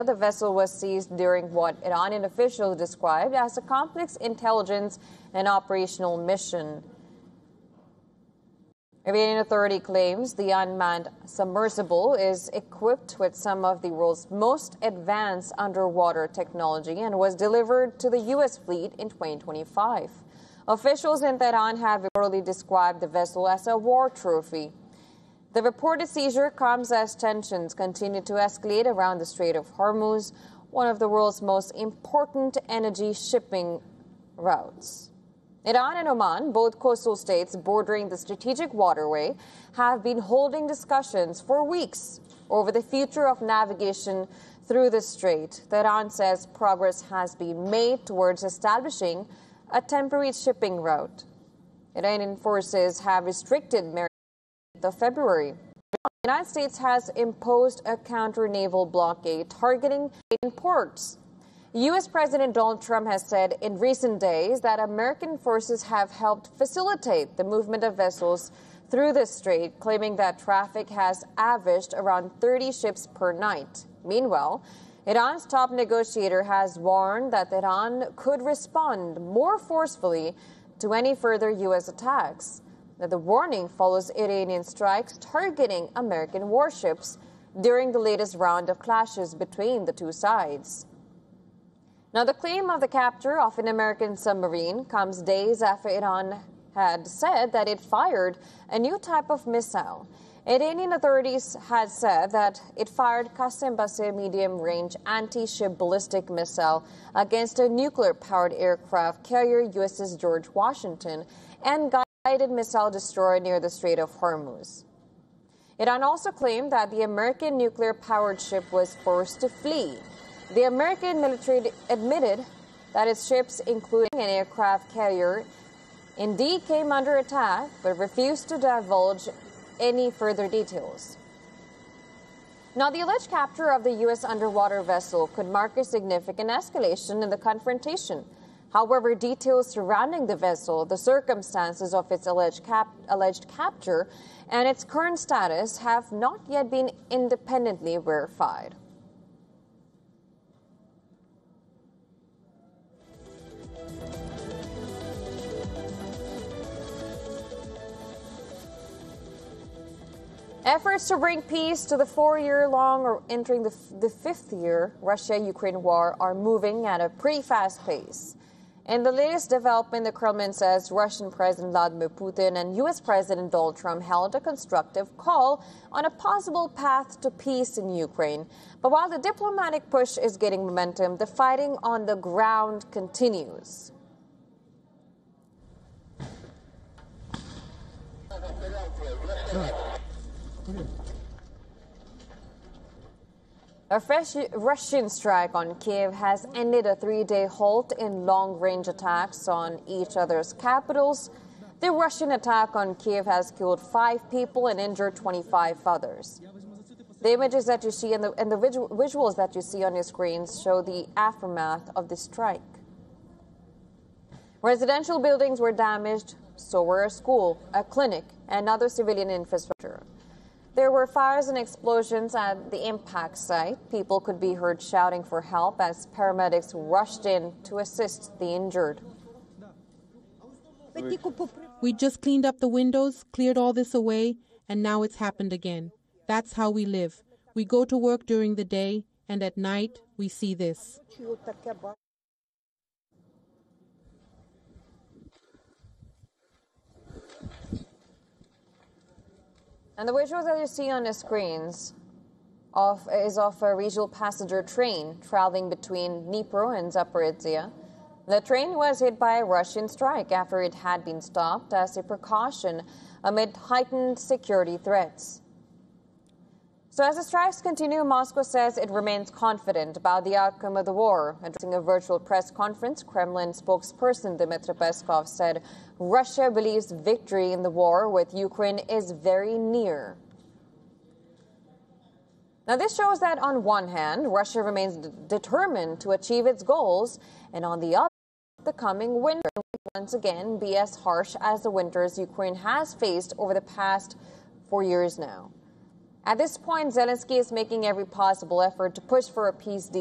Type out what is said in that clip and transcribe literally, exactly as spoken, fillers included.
The vessel was seized during what Iranian officials described as a complex intelligence and operational mission. Iranian authority claims the unmanned submersible is equipped with some of the world's most advanced underwater technology and was delivered to the U S fleet in twenty twenty-five. Officials in Tehran have reportedly described the vessel as a war trophy. The reported seizure comes as tensions continue to escalate around the Strait of Hormuz, one of the world's most important energy shipping routes. Iran and Oman, both coastal states bordering the strategic waterway, have been holding discussions for weeks over the future of navigation through the strait. Tehran says progress has been made towards establishing a temporary shipping route. Iranian forces have restricted maritime of February. The United States has imposed a counter-naval blockade targeting ports. U S President Donald Trump has said in recent days that American forces have helped facilitate the movement of vessels through the strait, claiming that traffic has averaged around thirty ships per night. Meanwhile, Iran's top negotiator has warned that Iran could respond more forcefully to any further U S attacks. Now, the warning follows Iranian strikes targeting American warships during the latest round of clashes between the two sides. Now, the claim of the capture of an American submarine comes days after Iran had said that it fired a new type of missile. Iranian authorities had said that it fired Qasem-Basir medium-range anti-ship ballistic missile against a nuclear-powered aircraft carrier U S S George Washington and guided missile destroyer near the Strait of Hormuz. Iran also claimed that the American nuclear-powered ship was forced to flee. The American military admitted that its ships, including an aircraft carrier, indeed came under attack, but refused to divulge any further details. Now, the alleged capture of the U S underwater vessel could mark a significant escalation in the confrontation. However, details surrounding the vessel, the circumstances of its alleged, cap alleged capture, and its current status have not yet been independently verified. Efforts to bring peace to the four-year-long or entering the, the fifth year Russia-Ukraine war are moving at a pretty fast pace. In the latest development, the Kremlin says Russian President Vladimir Putin and U S President Donald Trump held a constructive call on a possible path to peace in Ukraine. But while the diplomatic push is gaining momentum, the fighting on the ground continues. A fresh Russian strike on Kiev has ended a three-day halt in long-range attacks on each other's capitals. The Russian attack on Kiev has killed five people and injured twenty-five others. The images that you see and the, and the visuals that you see on your screens show the aftermath of the strike. Residential buildings were damaged, so were a school, a clinic, and other civilian infrastructure. There were fires and explosions at the impact site. People could be heard shouting for help as paramedics rushed in to assist the injured. We just cleaned up the windows, cleared all this away, and now it's happened again. That's how we live. We go to work during the day, and at night we see this. And the visuals that you see on the screens of, is of a regional passenger train traveling between Dnipro and Zaporizhia. The train was hit by a Russian strike after it had been stopped as a precaution amid heightened security threats. So as the strikes continue, Moscow says it remains confident about the outcome of the war. Addressing a virtual press conference, Kremlin spokesperson Dmitry Peskov said Russia believes victory in the war with Ukraine is very near. Now, this shows that on one hand, Russia remains d- determined to achieve its goals, and on the other, the coming winter will once again be as harsh as the winters Ukraine has faced over the past four years now. At this point, Zelensky is making every possible effort to push for a peace deal.